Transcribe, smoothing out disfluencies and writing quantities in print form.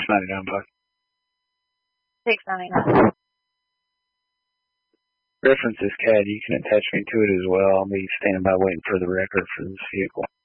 $6.99. $6.99. Reference is CAD. You can attach me to it as well. I'll be standing by waiting for the record for this vehicle.